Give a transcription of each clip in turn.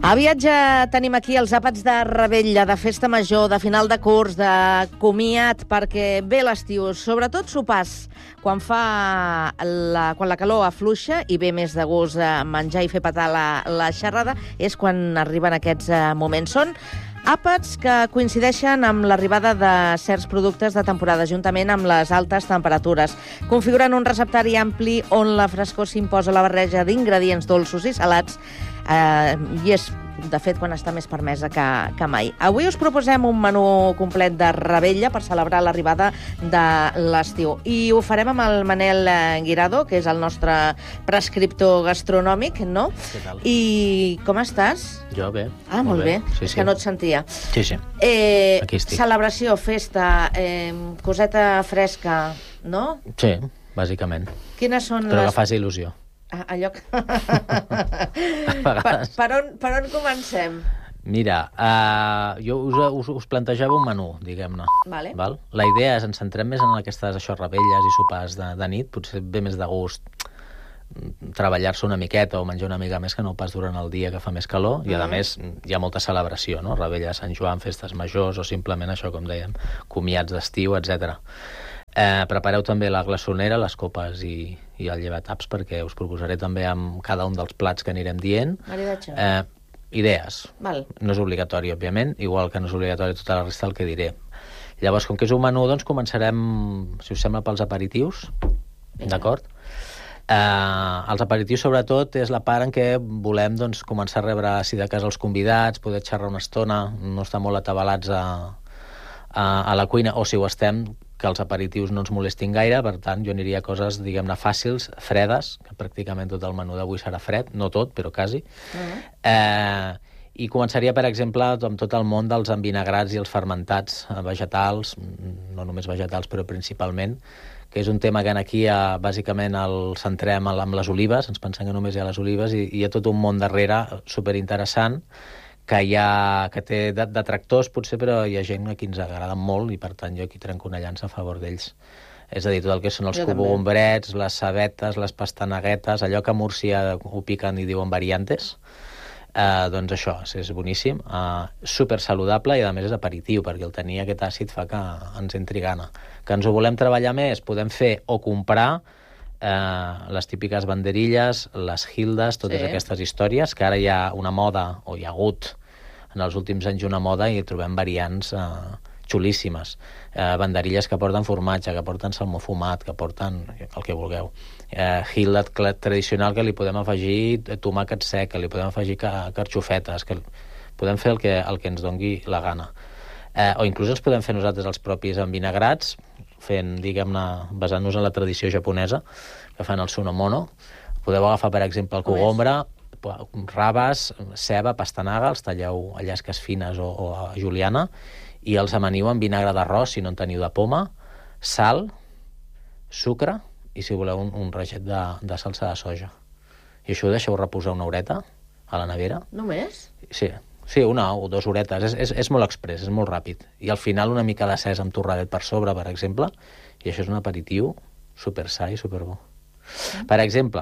Aviat ja tenim aquí els àpats de revetlla, de festa major, de final de curs, de comiat, perquè ve l'estiu, sobretot sopars, quan la calor afluixa i ve més de gust menjar i fer petar la xerrada, és quan arriben aquests moments. Són àpats que coincideixen amb l'arribada de certs productes de temporada, juntament amb les altes temperatures. Configuren un receptari ampli on la frescor s'imposa a la barreja d'ingredients dolços i salats, i és, de fet, quan està més permesa que mai. Avui us proposem un menú complet de revetlla per celebrar l'arribada de l'estiu. I ho farem amb el Manel Guirado, que és el nostre prescriptor gastronòmic, no? Què tal? I com estàs? Jo bé. Molt bé. Sí, És sí. que no et sentia. Sí. Aquí estic. Celebració, festa, coseta fresca, no? Sí, bàsicament. Quines són Però les... que faci il·lusió. Allò que... vegades. Per on comencem? Mira, jo us plantejava un menú, diguem-ne. Vale. Val? La idea és ens centrem més en aquestes rebelles i sopars de nit, potser ve més de gust treballar-se una miqueta o menjar una mica més que no pas durant el dia que fa més calor, i a més hi ha molta celebració, no? Rebella de Sant Joan, festes majors o simplement això, com dèiem, comiats d'estiu, etc. Prepareu també la glaçonera, les copes i el llevataps, perquè us proposaré també amb cada un dels plats que anirem dient. Maridatge. Idees. Val. No és obligatori, òbviament, igual que no és obligatori tota la resta del que diré. Llavors, com que és un menú, doncs començarem, si us sembla, pels aperitius. D'acord? Els aperitius, sobretot, és la part en què volem començar a rebre, si de cas, els convidats, poder xerrar una estona, no estar molt atabalats a la cuina, o si ho estem, que els aperitius no ens molestin gaire. Per tant, jo aniria a coses, diguem-ne, fàcils, fredes, que pràcticament tot el menú d'avui serà fred, no tot, però quasi. I començaria, per exemple, amb tot el món dels envinagrats i els fermentats vegetals, no només vegetals, però principalment, que és un tema que aquí bàsicament el centrem amb les olives, ens pensem que només hi ha les olives, i hi ha tot un món darrere superinteressant, que té detractors, potser, però hi ha gent a qui ens agraden molt, i per tant jo aquí trenco una llança a favor d'ells. És a dir, tot el que són els cogombrets, les cebetes, les pastanaguetes, allò que a Múrcia ho piquen i diuen variantes, doncs això, és boníssim, super saludable, i a més és aperitiu, perquè el tenir aquest àcid fa que ens entri gana. Que ens ho volem treballar més, podem fer o comprar les típiques banderilles, les hildes, totes aquestes històries, que ara hi ha una moda, o hi ha hagut en els últims anys una moda, i trobem variants xulíssimes. Banderilles que porten formatge, que porten salmó fumat, que porten el que vulgueu. Hilda tradicional, que li podem afegir tomàquet sec, que li podem afegir carxofetes, que podem fer el que ens dongui la gana. O inclús ens podem fer nosaltres els propis envinagrats, fent, diguem-ne, basant-nos en la tradició japonesa, que fan el sunomono. Podeu agafar, per exemple, el cogombre, raves, ceba, pastanaga, els talleu a llesques fines o a juliana, i els amaniu amb vinagre d'arròs, si no en teniu de poma, sal, sucre, i si voleu un raget de salsa de soja. I això ho deixeu reposar una horeta a la nevera. Només? Sí, una o 2 horetes. És molt express, és molt ràpid. I al final una mica de cès amb torradet per sobre, per exemple, i això és un aperitiu super sa i super bo. Per exemple,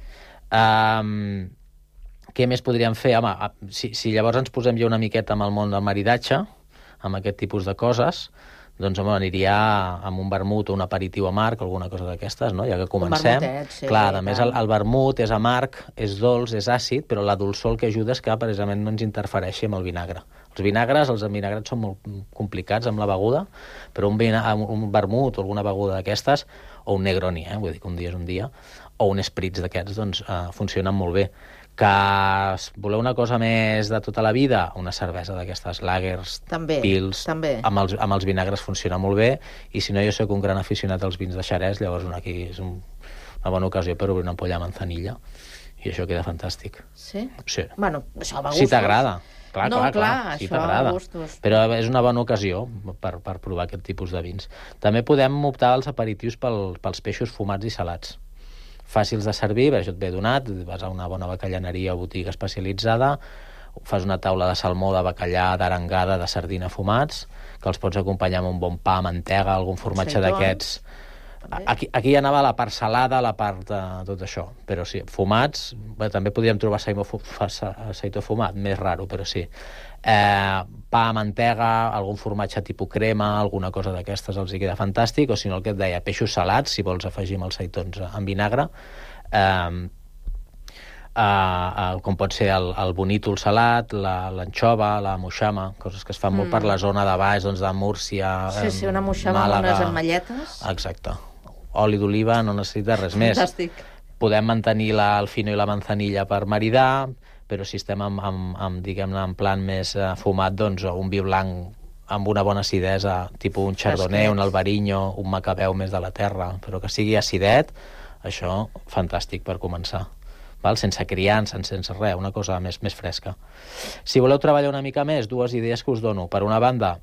què més podríem fer? Home, si llavors ens posem ja una miqueta amb el món del maridatge, amb aquest tipus de coses, doncs home, aniria amb un vermut o un aperitiu amarg, alguna cosa d'aquestes, no? Ja que comencem. Un vermutet, sí. Clar, a més el vermut és amarg, és dolç, és àcid, però la dolçor el que ajuda és que precisament no ens interfereixi amb el vinagre. Els envinagrats són molt complicats amb la beguda, però un vermut o alguna beguda d'aquestes, o un Negroni, vull dir que un dia és un dia, o un spritz d'aquests, doncs funcionen molt bé. Que voleu una cosa més de tota la vida, una cervesa d'aquestes lagers, pils, amb els vinagres funciona molt bé, i si no, jo soc un gran aficionat als vins de Xerès, llavors aquí és una bona ocasió per obrir una ampolla de manzanilla, i això queda fantàstic. Sí? Sí. Bueno, això va a gustos. Si t'agrada. Clar, si això t'agrada. va a gustos. Però és una bona ocasió per provar aquest tipus de vins. També podem optar als aperitius pels peixos fumats i salats. Fàcils de servir, això et ve donat, vas a una bona bacallaneria o botiga especialitzada, fas una taula de salmó, de bacallà, d'arengada, de sardina fumats, que els pots acompanyar amb un bon pa, mantega, algun formatge d'aquests Aquí anava la part salada, la part de tot això, però sí, fumats, també podríem trobar seitó fumat, més raro, però sí. Pa, mantega, algun formatge tipus crema, alguna cosa d'aquestes els hi queda fantàstic, o si no el que et deia, peixos salats, si vols afegim els seitons en vinagre, com pot ser el bonítol salat, l'anxova, la moixama, coses que es fan molt per la zona de baix, doncs, de Múrcia, Sí, una moixama amb unes ametlletes. Exacte. Oli d'oliva, no necessita res més. Fantàstic. Podem mantenir el fino i la manzanilla per maridar, però si estem diguem-ne, en plan més fumat, doncs un vi blanc amb una bona acidesa, tipus un chardonnay, un albariño, un macabeu més de la terra, però que sigui acidet, això, fantàstic per començar. Val? Sense criança, sense res, una cosa més fresca. Si voleu treballar una mica més, dues idees que us dono. Per una banda,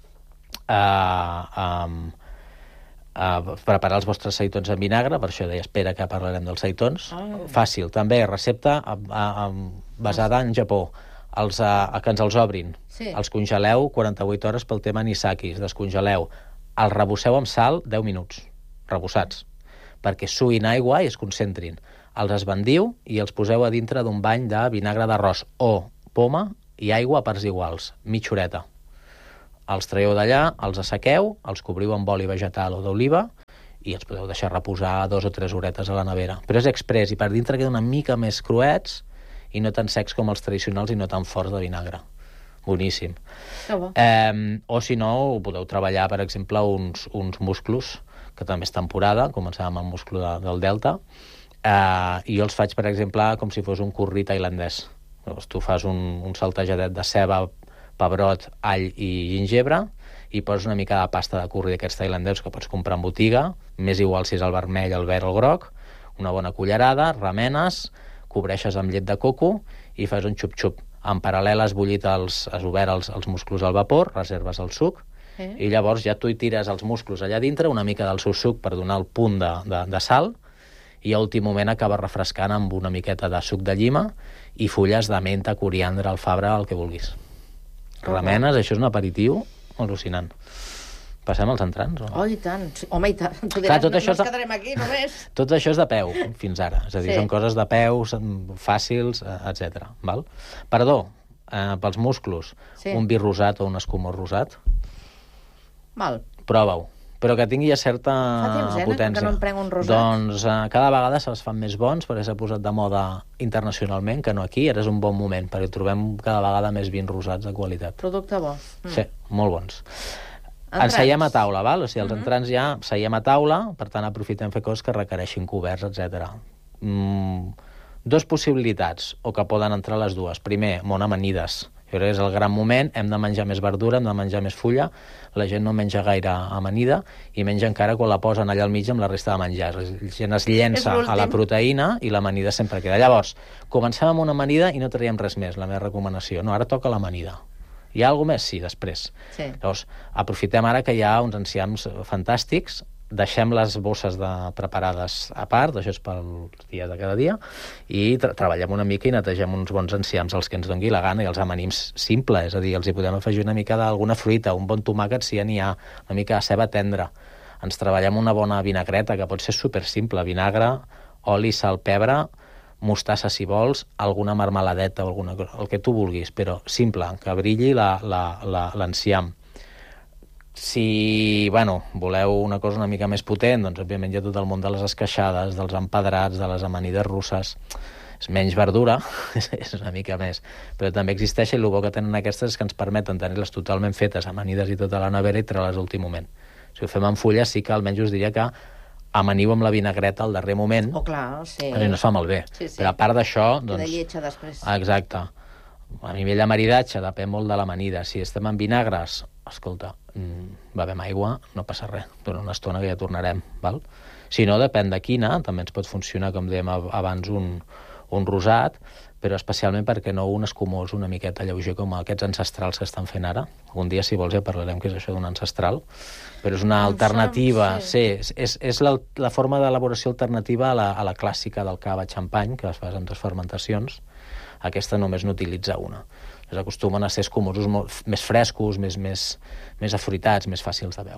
preparar els vostres seitons en vinagre, per això deia, espera que parlarem dels seitons. Fàcil, també, recepta basada en Japó. Que ens els obrin. Sí. Els congeleu 48 hores pel tema anisakis, descongeleu. Els rebosseu amb sal 10 minuts, rebossats, perquè suïn aigua i es concentrin. Els esbandiu i els poseu a dintre d'un bany de vinagre d'arròs o poma i aigua a parts iguals, mitja horeta. Els traieu d'allà, els assequeu, els cobriu amb oli vegetal o d'oliva i els podeu deixar reposar 2 o 3 horetes a la nevera. Però és express i per dintre queden una mica més cruets i no tan secs com els tradicionals i no tan forts de vinagre. Boníssim. O si no, ho podeu treballar, per exemple, uns musclos, que també és temporada, començàvem amb el musclo del delta, i jo els faig, per exemple, com si fos un curri tailandès. Llavors, tu fas un saltejadet de ceba, pebrot, all i gingebre i poses una mica de pasta de curri d'aquests tailandesos que pots comprar en botiga, més igual si és el vermell, el verd o el groc, una bona cullerada, remenes, cobreixes amb llet de coco i fas un xup-xup. En paral·lel has obert els musclos al vapor, reserves el suc, i llavors ja tu hi tires els musclos allà dintre, una mica del seu suc per donar el punt de sal, i a últim moment acaba refrescant amb una miqueta de suc de llima i fulles de menta, coriandre, alfabra, el que vulguis. Remenes, això és un aperitiu al·lucinant. Passem als entrants? Oh, i tant. Home, i tant. Tu diràs, no ens quedarem aquí només. Tot això és de peu, fins ara. És a dir, són coses de peu, fàcils, etc. Perdó, pels musclos, un vi rosat o un escumós rosat. Prova-ho. Però que tingui ja certa potència. Que no em prenc un rosat. Doncs cada vegada se'ls fan més bons perquè s'ha posat de moda internacionalment, que no aquí. Ara és un bon moment perquè trobem cada vegada més vins rosats de qualitat. Producte bo. Sí, molt bons. Ens seiem a taula, val? O sigui, els entrants ja seiem a taula, per tant aprofitem fer coses que requereixin coberts, etc. Dos possibilitats, o que poden entrar les dues. Primer, món amanides. Jo crec que és el gran moment, hem de menjar més verdura, hem de menjar més fulla, la gent no menja gaire amanida i menja encara quan la posen allà al mig amb la resta de menjar. La gent es llença a la proteïna i l'amanida sempre queda. Llavors, comencem amb una amanida i no traiem res més, la meva recomanació. No, ara toca l'amanida. Hi ha alguna més? Sí, després. Llavors, aprofitem ara que hi ha uns enciams fantàstics, deixem les bosses preparades a part, això és pel dia de cada dia, i treballem una mica i netegem uns bons enciams, els que ens doni la gana, i els amanim simple, és a dir, els hi podem afegir una mica d'alguna fruita, un bon tomàquet si ja n'hi ha, una mica de ceba tendra. Ens treballem una bona vinagreta, que pot ser supersimple, vinagre, oli, sal, pebre, mostassa si vols, alguna marmeladeta o alguna cosa, el que tu vulguis, però simple, que brilli l'enciam. Si, voleu una cosa una mica més potent, doncs òbviament hi ha tot el món de les esqueixades, dels empedrats, de les amanides russes. És menys verdura, és una mica més. Però també existeix, i el bo que tenen aquestes és que ens permeten tenir-les totalment fetes, amanides i tota la nevera, i treure-les a l'últim moment. Si ho fem en fulles, sí que almenys us diria que amaniu amb la vinagreta al darrer moment. Oh, clar, sí. No es fa malbé. Però a part d'això... Queda lletja després. Exacte. A nivell de maridatge depèn molt de l'amanida. Si estem en vinagres, escolta, bevem aigua, no passa res. Dura una estona que ja tornarem, val? Si no, depèn de quina, també ens pot funcionar, com dèiem abans, un rosat, però especialment perquè no un escumós una miqueta lleuger com aquests ancestrals que estan fent ara. Un dia, si vols, ja parlarem què és això d'un ancestral, però és una alternativa. Sí, és la forma d'elaboració alternativa a la clàssica del cava xampany, que es fa en 2 fermentacions. Aquesta només n'utilitza una. Es acostumen a ser escumosos més frescos, més afruitats, més fàcils de beure.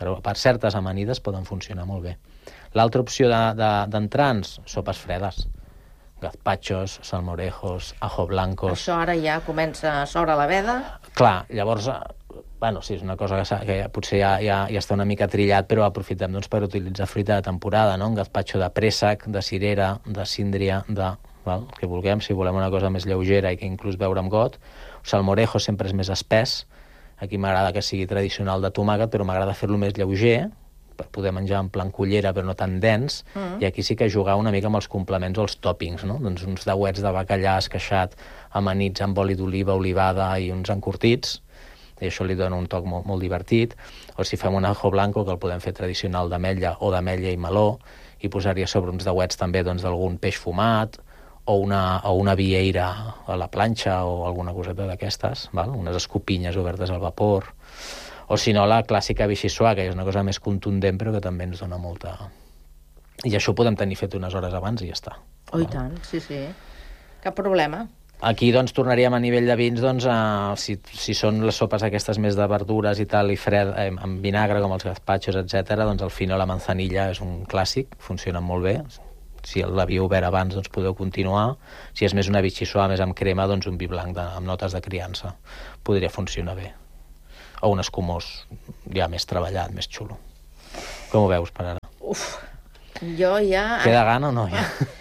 Però per certes amanides poden funcionar molt bé. L'altra opció d'entrants, sopes fredes. Gazpachos, salmorejos, ajo blancos... Això ara ja comença a sobre la veda. Clar, llavors, sí, és una cosa que potser ja està una mica trillat, però aprofitem per utilitzar fruita de temporada, no? Un gazpacho de préssec, de cirera, de síndria, el que vulguem, si volem una cosa més lleugera i que inclús beure amb got. Salmorejo sempre és més espès. Aquí m'agrada que sigui tradicional de tomàquet, però m'agrada fer-lo més lleuger, per poder menjar en plan cullera però no tan dens, i aquí sí que jugar una mica amb els complements o els toppings, no? Doncs uns dauets de bacallà esqueixat amanits amb oli d'oliva, olivada i uns encurtits, i això li dona un toc molt, molt divertit. O si fem un ajo blanco, que el podem fer tradicional d'ametlla o d'ametlla i meló, i posar-hi a sobre uns dauets també d'algun peix fumat, o una vieira a la planxa o alguna coseta d'aquestes, unes escopinyes obertes al vapor. O si no, la clàssica vichyssoise, que és una cosa més contundent, però que també ens dona molta... I això ho podem tenir fet unes hores abans i ja està. Oh, i tant, sí. Cap problema. Aquí, tornaríem a nivell de vins, si són les sopes aquestes més de verdures i tal, i fred, amb vinagre, com els gazpachos, etc., doncs el fino, la manzanilla, és un clàssic, funcionen molt bé. Si l'havíeu obert abans, podeu continuar. Si és més una vichyssoise, més amb crema, doncs un vi blanc amb notes de criança. Podria funcionar bé. O un escumós ja més treballat, més xulo. Com ho veus per ara? Jo ja... Queda gana o no?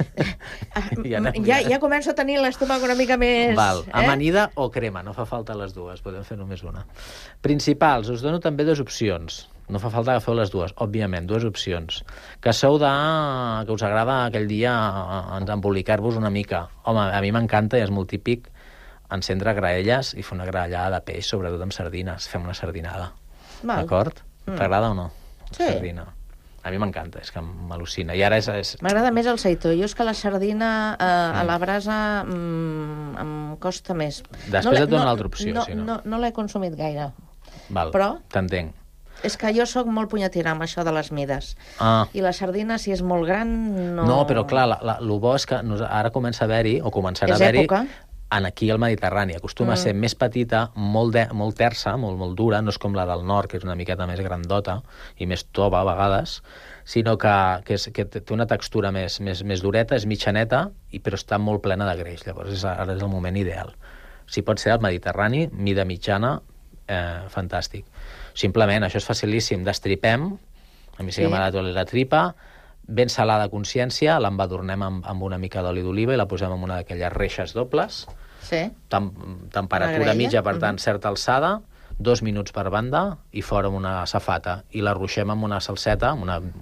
Ja començo a tenir l'estómac una mica més... Amanida o crema, no fa falta les dues, podem fer només una. Principals, us dono també 2 opcions. No fa falta agafeu les dues, òbviament, 2 opcions. Que sou que us agrada aquell dia embolicar-vos una mica. Home, a mi m'encanta i és molt típic encendre graelles i fer una graellada de peix, sobretot amb sardines. Fem una sardinada. D'acord? T'agrada o no? Sí. Sardina. A mi m'encanta, és que m'al·lucina. I ara és... M'agrada més el seitó. Jo és que la sardina a la brasa em costa més. Després et dono una altra opció, si no. No l'he consumit gaire. Val, però t'entenc. És que jo sóc molt punyetera amb això de les mides. I la sardina, si és molt gran, no... No, però clar, el bo és que ara comença a haver-hi, o començarà a haver-hi... Aquí al Mediterrani acostuma a ser més petita, molt tersa, molt dura, no és com la del nord, que és una miqueta més grandota i més tova a vegades, sinó que té una textura més dureta, és mitjaneta, però està molt plena de greix. Llavors ara és el moment ideal. Si pot ser al Mediterrani, mida mitjana, fantàstic. Simplement, això és facilíssim, destripem, a mi sí que m'agrada la tripa, ben salada a consciència, l'embadurnem amb una mica d'oli d'oliva i la posem en una d'aquelles reixes dobles, temperatura mitja, per tant, certa alçada, 2 minuts per banda i fora amb una safata. I la ruixem amb una salseta,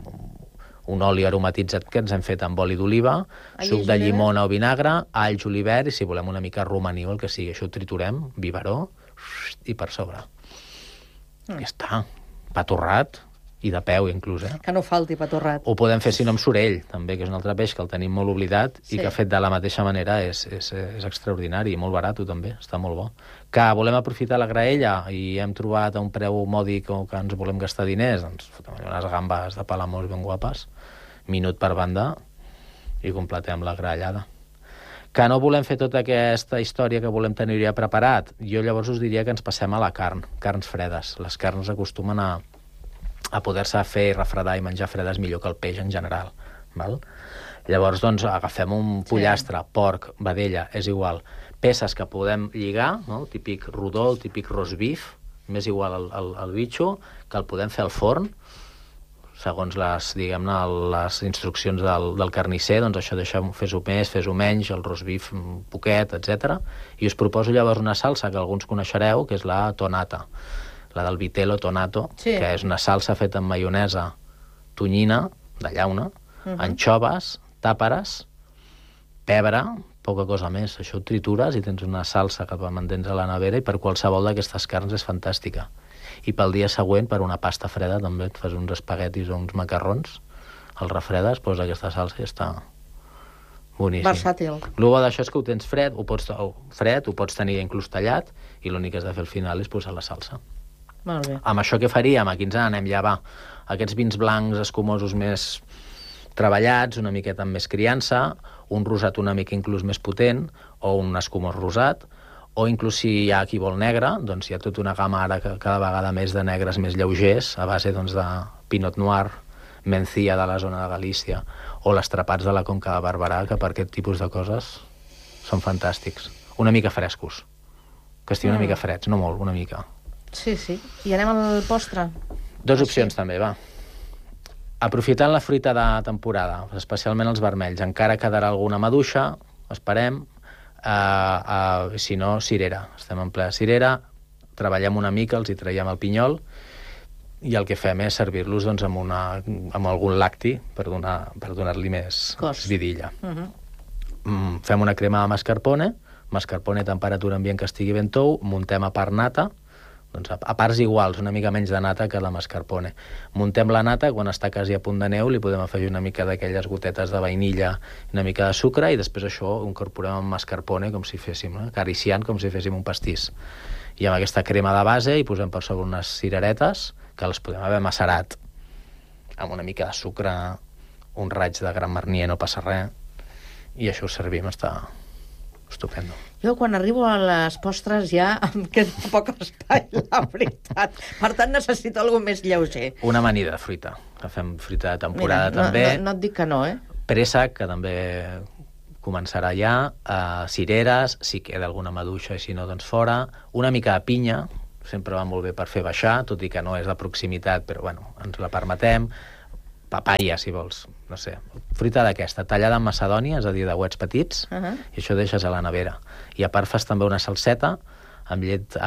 un oli aromatitzat que ens hem fet amb oli d'oliva, suc de llimona o vinagre, all, julivert i, si volem, una mica romaní o el que sigui. Això ho triturem, biberó, i per sobre. Ja està. Pa torrat, i de peu, inclús, Que no falti pa torrat. Ho podem fer, si no, amb sorell, també, que és un altre peix que el tenim molt oblidat i que fet de la mateixa manera és extraordinari i molt barat, també, està molt bo. Que volem aprofitar la graella i hem trobat a un preu mòdic o que ens volem gastar diners, doncs fotem unes gambes de Palamós ben guapes, minut per banda, i completem la graellada. Que no volem fer tota aquesta història que volem tenir ja preparat, jo llavors us diria que ens passem a la carns fredes. Les carns acostumen a poder-se fer i refredar i menjar fredes millor que el peix en general. Llavors, doncs, agafem un pollastre, porc, vedella, és igual, peces que podem lligar, el típic rodó, el típic roast beef, m'és igual el bitxo, que el podem fer al forn, segons les instruccions del carnisser, doncs això fes-ho més, fes-ho menys, el roast beef un poquet, etc. I us proposo llavors una salsa que alguns coneixereu, que és la tonata, la del vitello tonato, que és una salsa feta amb maionesa, tonyina, de llauna, anxoves, tàperes, pebre, poca cosa més. Això ho tritures i tens una salsa que et mantens a la nevera i per qualsevol d'aquestes carns és fantàstica. I pel dia següent, per una pasta freda, també et fas uns espaguetis o uns macarrons, el refredes, posa aquesta salsa i està boníssim. Versàtil. El bo d'això és que ho tens fred, ho pots tenir inclús tallat, i l'únic que has de fer al final és posar la salsa. Molt bé. Amb això què faríem? Aquí ens n'anem ja, aquests vins blancs escumosos més treballats, una miqueta amb més criança, un rosat una mica inclús més potent, o un escumós rosat, o inclús si hi ha qui vol negre, doncs hi ha tota una gamma ara cada vegada més de negres més lleugers, a base doncs, de Pinot Noir, Mencía de la zona de Galícia, o les trapats de la Conca de Barberà, que per aquest tipus de coses són fantàstics. Una mica frescos, que estiguin una mica freds, no molt, una mica. Sí, sí. I anem al postre? Dues opcions també, va. Aprofitant la fruita de temporada, especialment els vermells, encara quedarà alguna maduixa, esperem, si no, cirera. Estem en ple cirera, treballem una mica, els hi traiem el pinyol, i el que fem és servir-los doncs, amb algun lacti per donar-li més vidilla. Fem una crema de mascarpone a temperatura ambient que estigui ben tou, muntem a part nata, doncs a parts iguals, una mica menys de nata que la mascarpone. Muntem la nata, quan està quasi a punt de neu, li podem afegir una mica d'aquelles gotetes de vainilla, una mica de sucre, i després això ho incorporem amb mascarpone, com si féssim, acariciant, com si féssim un pastís. I amb aquesta crema de base hi posem per sobre unes cireretes, que les podem haver macerat amb una mica de sucre, un raig de Gran Marnier, no passa res, i això ho servim, està estupendo. Jo, quan arribo a les postres, ja em queda poc espai, la veritat. Per tant, necessito alguna més lleuger. Una amanida de fruita, que fem fruita de temporada. Mira, també. No et dic que no, Préssec, que també començarà ja, cireres, si queda alguna maduixa, i si no, doncs fora. Una mica de pinya, sempre va molt bé per fer baixar, tot i que no és de proximitat, però bueno, ens la permetem. Papaya, si vols, no sé, fruita d'aquesta, tallada en macedònia, és a dir, de uets petits, i això deixes a la nevera. I a part fas també una salseta amb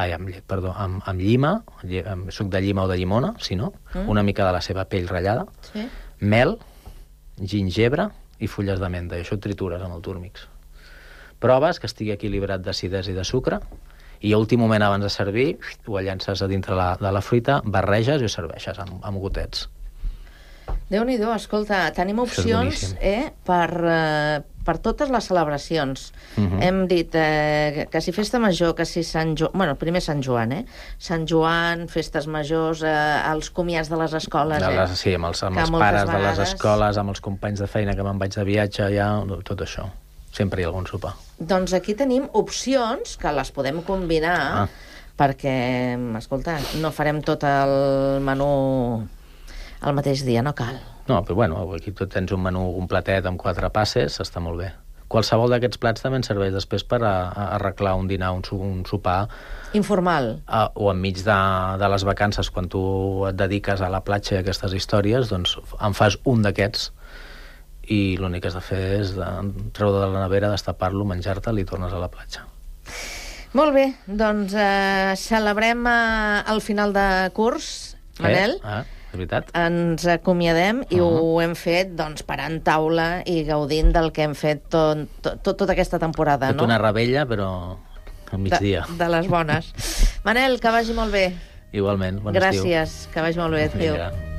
llima, amb suc de llima o de llimona, si no, una mica de la seva pell ratllada, mel, gingebre i fulles de menta, i això ho tritures amb el túrmix. Proves que estigui equilibrat d'acidesa i de sucre, i a últim moment abans de servir ho llences a dintre de la fruita, barreges i ho serveixes amb gotets. Déu-n'hi-do, escolta, tenim opcions per totes les celebracions. Hem dit que si festa major, que si Sant Joan... Bueno, primer Sant Joan, Sant Joan, festes majors, els comiats de les escoles, Sí, amb els pares de les escoles, amb els companys de feina que me'n vaig de viatge, ja, tot això. Sempre hi ha algun sopar. Doncs aquí tenim opcions que les podem combinar, perquè, escolta, no farem tot el menú el mateix dia, no cal. No, però bueno, aquí tu tens un menú completet amb 4 passes, està molt bé. Qualsevol d'aquests plats també ens serveix després per arreglar un dinar, un sopar... Informal. O enmig de les vacances, quan tu et dediques a la platja i a aquestes històries, doncs en fas un d'aquests i l'únic que has de fer és treure de la nevera, destapar-lo, menjar-te'l i tornes a la platja. Molt bé, doncs celebrem el final de curs, Manel. És veritat. Ens acomiadem i ho hem fet doncs, parant taula i gaudint del que hem fet tota aquesta temporada. Tot una rebella, però al migdia. De les bones. Manel, que vagi molt bé. Igualment, bon estiu. Gràcies, que vagi molt bé. Adéu.